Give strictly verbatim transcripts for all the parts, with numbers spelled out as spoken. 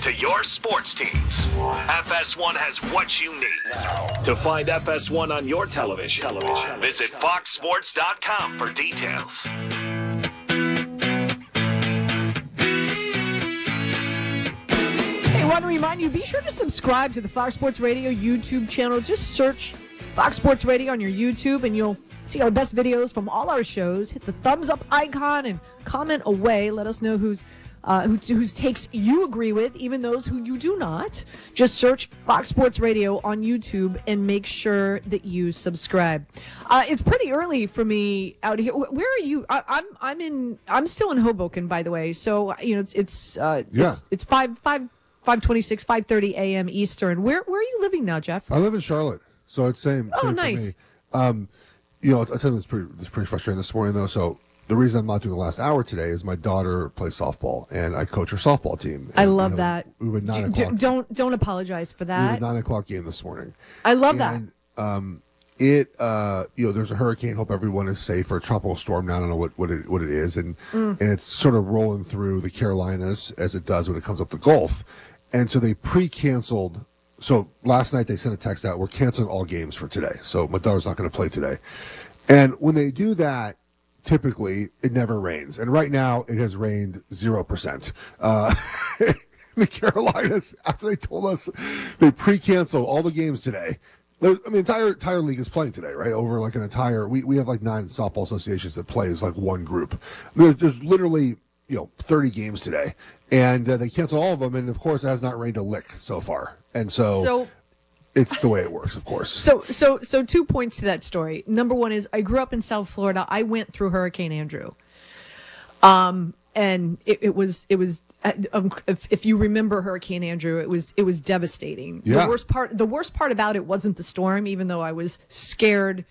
to your sports teams. F S one has what you need. To find F S one on your television, television. visit fox sports dot com for details. I want to remind you, be sure to subscribe to the Fox Sports Radio YouTube channel. Just search Fox Sports Radio on your YouTube, and you'll see our best videos from all our shows. Hit the thumbs up icon and comment away. Let us know who's uh, who, whose takes you agree with, even those who you do not. Just search Fox Sports Radio on YouTube and make sure that you subscribe. Uh, it's pretty early for me out here. Where are you? I, I'm I'm in. I'm still in Hoboken, by the way. So you know, it's it's uh, Yeah. it's, it's five five. five twenty-six, five thirty a.m. Eastern. Where where are you living now, Jeff? I live in Charlotte, so it's same. Oh, same nice. For me. Um, you know, I tell you, it's pretty, it's pretty frustrating this morning though. So the reason I'm not doing the last hour today is my daughter plays softball, and I coach her softball team. I And love we have- that. We were nine D- d- o'clock. don't don't apologize for We had that. a nine o'clock game this morning. I love that. And, um, it, uh, you know, there's a hurricane. Hope everyone is safe, or a tropical storm. Now I don't know what, what it what it is, and Mm. and it's sort of rolling through the Carolinas as it does when it comes up the Gulf. And so they pre-canceled. So last night they sent a text out, we're canceling all games for today. So my daughter's not going to play today. And when they do that, typically it never rains. And right now it has rained zero percent. Uh, the Carolinas, after they told us they pre-canceled all the games today. I mean, the entire, entire league is playing today, right? Over like an entire, we, we have like nine softball associations that play as like one group. There's, there's literally, you know, thirty games today. And uh, they cancel all of them, and of course, it has not rained a lick so far. And so, So it's the way it works, of course. so so so two points to that story. Number one is I grew up in South Florida. I went through Hurricane Andrew. Um, and it, it was it was uh, um, if, if you remember Hurricane Andrew, it was it was devastating. Yeah. The worst part the worst part about it wasn't the storm, even though I was scared.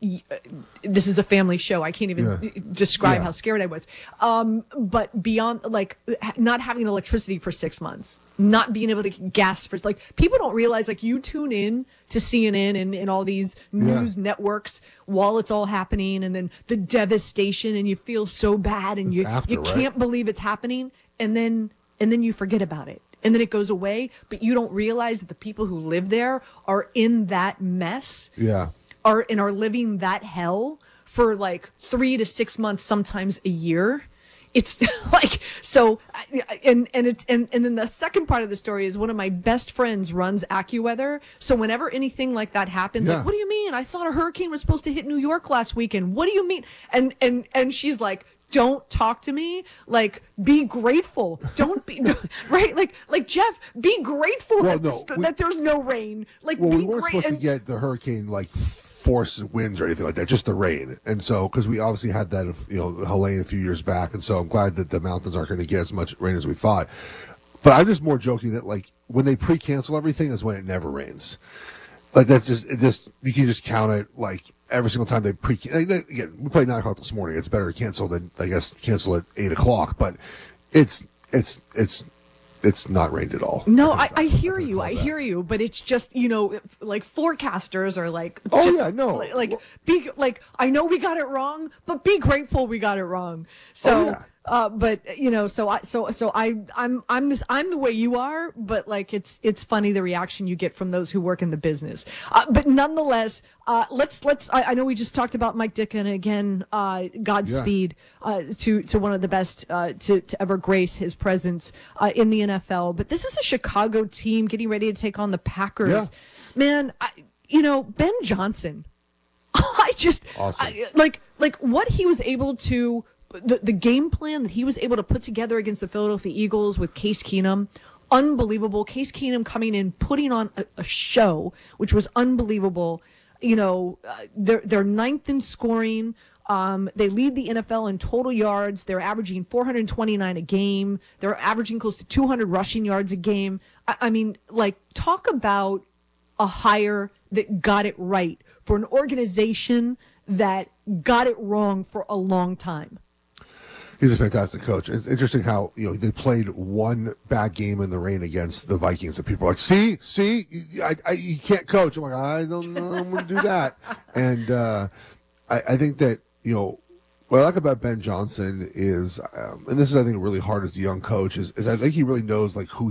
This is a family show. I can't even Yeah. describe Yeah. how scared I was. Um, but beyond, like, not having electricity for six months, not being able to get gas for, like, people don't realize, like, you tune in to C N N and, and all these news Yeah. networks while it's all happening, and then the devastation, and you feel so bad, and It's you after, you right? can't believe it's happening, and then and then you forget about it. And then it goes away, but you don't realize that the people who live there are in that mess Yeah. are and are living that hell for like three to six months, sometimes a year. It's like, so, and and it's and, and then the second part of the story is one of my best friends runs AccuWeather. So whenever anything like that happens, Yeah. like, what do you mean? I thought a hurricane was supposed to hit New York last weekend. What do you mean? And and and she's like, don't talk to me. Like, be grateful. Don't be don't, right. Like like Jeff, be grateful Well, that, no, this- we- that there's no rain. Like, Well, be we weren't great. supposed and- to get the hurricane like force winds or anything like that, just the rain. And so, because we obviously had that, you know, Helene a few years back, and so I'm glad that the mountains aren't going to get as much rain as we thought. But I'm just more joking that like when they pre-cancel everything is when it never rains. Like that's just it just you can just count it like every single time they pre. Like, they- again, we played nine o'clock this morning. It's better to cancel than I guess cancel at eight o'clock. But it's it's it's it's not rained at all. No, can- I, I hear can you. call I that. hear you. But it's just, you know, if- like forecasters are like, it's Oh, just, yeah, no. Like, like, be like, I know we got it wrong, but be grateful we got it wrong. So, Oh, yeah. uh, but you know, so I, so, so I, I'm, I'm this, I'm the way you are, but like, it's, it's funny the reaction you get from those who work in the business. Uh, but nonetheless, uh, let's, let's, I, I know we just talked about Mike Ditka, and again, uh, Godspeed, uh, to, to one of the best, uh, to, to ever grace his presence, uh, in the N F L. But this is a Chicago team getting ready to take on the Packers. Yeah. Man, I, you know, Ben Johnson, I just, Awesome. I, like, like what he was able to, the, the game plan that he was able to put together against the Philadelphia Eagles with Case Keenum, unbelievable. Case Keenum coming in, putting on a, a show, which was unbelievable. You know, uh, they're, they're ninth in scoring. Um, they lead the N F L in total yards. They're averaging four hundred twenty-nine a game. They're averaging close to two hundred rushing yards a game. I, I mean, like, talk about a hire that got it right for an organization that got it wrong for a long time. He's a fantastic coach. It's interesting how, you know, they played one bad game in the rain against the Vikings, and people are like, see, see, I, I, you can't coach. I'm like, I don't know I'm going to do that. And uh, I, I think that, you know, what I like about Ben Johnson is, um, and this is, I think, really hard as a young coach, is, is I think he really knows, like, who